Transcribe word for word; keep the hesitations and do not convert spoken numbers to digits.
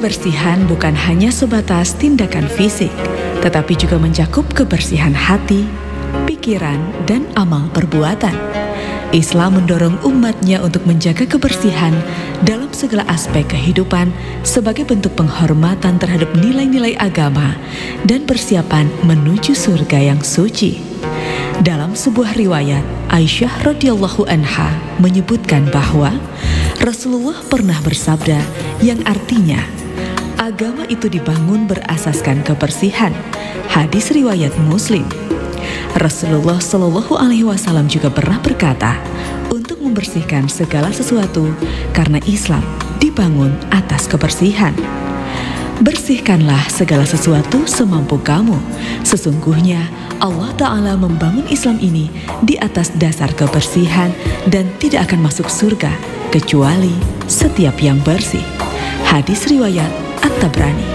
Kebersihan bukan hanya sebatas tindakan fisik, tetapi juga mencakup kebersihan hati, pikiran, dan amal perbuatan. Islam mendorong umatnya untuk menjaga kebersihan dalam segala aspek kehidupan sebagai bentuk penghormatan terhadap nilai-nilai agama dan persiapan menuju surga yang suci. Dalam sebuah riwayat, Aisyah radhiyallahu anha menyebutkan bahwa Rasulullah pernah bersabda yang artinya, agama itu dibangun berasaskan kebersihan. Hadis riwayat Muslim. Rasulullah Shallallahu Alaihi Wasallam juga pernah berkata untuk membersihkan segala sesuatu karena Islam dibangun atas kebersihan. Bersihkanlah segala sesuatu semampu kamu. Sesungguhnya Allah Ta'ala membangun Islam ini di atas dasar kebersihan dan tidak akan masuk surga kecuali setiap yang bersih. Hadis riwayat At-Tabrani.